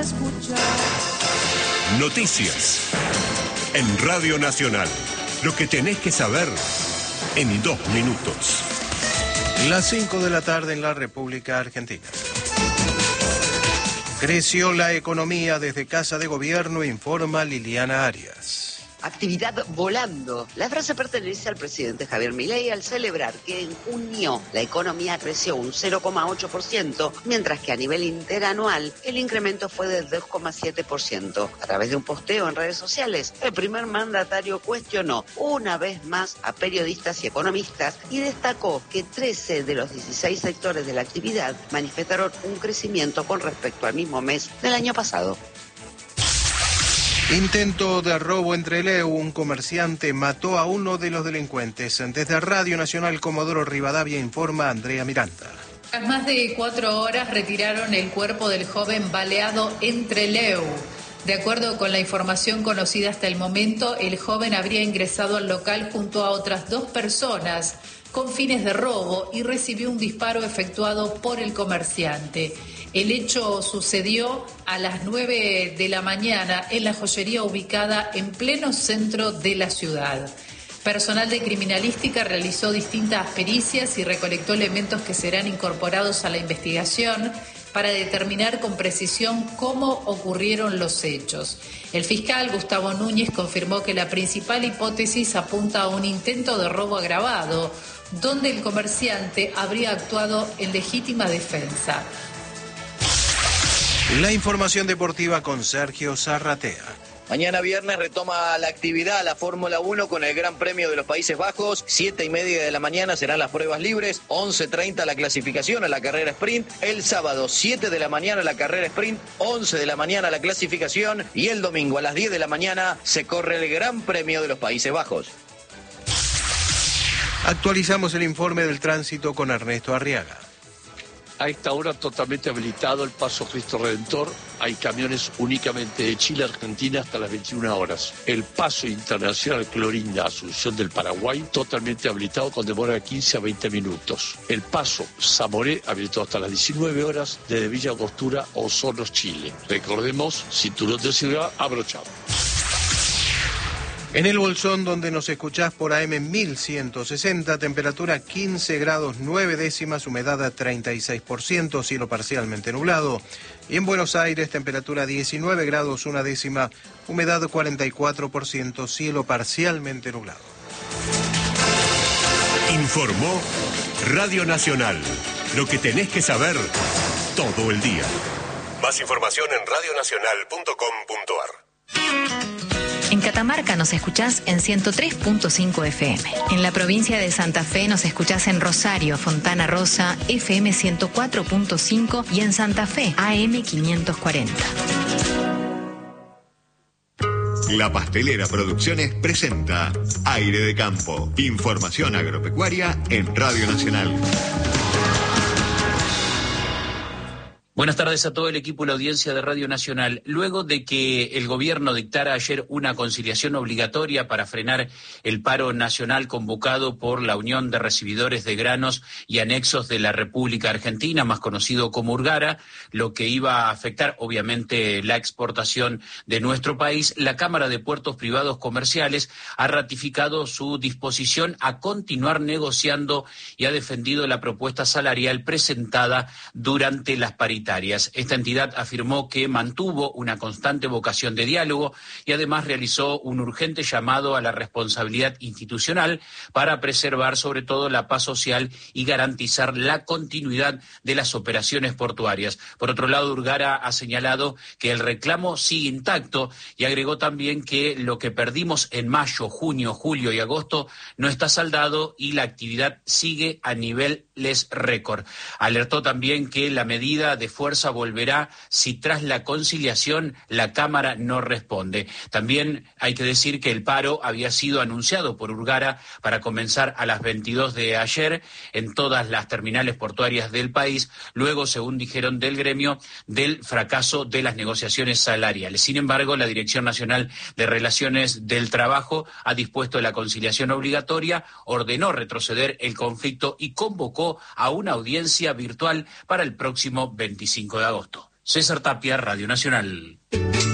Noticias en Radio Nacional. Lo que tenés que saber en 2 minutos. Las 5 de la tarde en la República Argentina. Creció la economía desde Casa de Gobierno, informa Liliana Arias. Actividad volando. La frase pertenece al presidente Javier Milei al celebrar que en junio la economía creció un 0,8%, mientras que a nivel interanual el incremento fue del 2,7%. A través de un posteo en redes sociales, el primer mandatario cuestionó una vez más a periodistas y economistas y destacó que 13 de los 16 sectores de la actividad manifestaron un crecimiento con respecto al mismo mes del año pasado. Intento de robo en Trelew. Un comerciante mató a uno de los delincuentes. Desde Radio Nacional Comodoro Rivadavia informa Andrea Miranda. Tras más de 4 horas retiraron el cuerpo del joven baleado en Trelew. De acuerdo con la información conocida hasta el momento, el joven habría ingresado al local junto a otras 2 personas con fines de robo y recibió un disparo efectuado por el comerciante. El hecho sucedió a las 9 de la mañana en la joyería ubicada en pleno centro de la ciudad. Personal de criminalística realizó distintas pericias y recolectó elementos que serán incorporados a la investigación para determinar con precisión cómo ocurrieron los hechos. El fiscal Gustavo Núñez confirmó que la principal hipótesis apunta a un intento de robo agravado, donde el comerciante habría actuado en legítima defensa. La información deportiva con Sergio Zarratea. Mañana viernes retoma la actividad la Fórmula 1 con el Gran Premio de los Países Bajos. 7:30 de la mañana serán las pruebas libres. 11:30 la clasificación a la carrera sprint. El sábado 7 de la mañana la carrera sprint. 11 de la mañana la clasificación. Y el domingo a las 10 de la mañana se corre el Gran Premio de los Países Bajos. Actualizamos el informe del tránsito con Ernesto Arriaga. A esta hora totalmente habilitado el paso Cristo Redentor. Hay camiones únicamente de Chile a Argentina hasta las 21 horas. El paso internacional Clorinda, Asunción del Paraguay, totalmente habilitado con demora de 15 a 20 minutos. El paso Zamoré, habilitado hasta las 19 horas desde Villa Angostura, Osorno, Chile. Recordemos, cinturón de seguridad abrochado. En el Bolsón, donde nos escuchás por AM 1160, temperatura 15 grados 9 décimas, humedad a 36%, cielo parcialmente nublado. Y en Buenos Aires, temperatura 19 grados 1 décima, humedad 44%, cielo parcialmente nublado. Informó Radio Nacional. Lo que tenés que saber todo el día. Más información en radionacional.com.ar. En Catamarca nos escuchás en 103.5 FM. En la provincia de Santa Fe nos escuchás en Rosario, Fontana Rosa, FM 104.5 y en Santa Fe, AM 540. La Pastelera Producciones presenta Aire de Campo. Información agropecuaria en Radio Nacional. Buenas tardes a todo el equipo y la audiencia de Radio Nacional. Luego de que el gobierno dictara ayer una conciliación obligatoria para frenar el paro nacional convocado por la Unión de Recibidores de Granos y Anexos de la República Argentina, más conocido como Urgara, lo que iba a afectar obviamente la exportación de nuestro país, la Cámara de Puertos Privados Comerciales ha ratificado su disposición a continuar negociando y ha defendido la propuesta salarial presentada durante las paritarias. Esta entidad afirmó que mantuvo una constante vocación de diálogo y además realizó un urgente llamado a la responsabilidad institucional para preservar sobre todo la paz social y garantizar la continuidad de las operaciones portuarias. Por otro lado, Urgara ha señalado que el reclamo sigue intacto y agregó también que lo que perdimos en mayo, junio, julio y agosto no está saldado y la actividad sigue a niveles récord. Alertó también que la medida de fuerza volverá si tras la conciliación la Cámara no responde. También hay que decir que el paro había sido anunciado por Urgara para comenzar a las 22 de ayer en todas las terminales portuarias del país, luego, según dijeron del gremio, del fracaso de las negociaciones salariales. Sin embargo, la Dirección Nacional de Relaciones del Trabajo ha dispuesto la conciliación obligatoria, ordenó retroceder el conflicto y convocó a una audiencia virtual para el próximo 25 de agosto. César Tapia, Radio Nacional.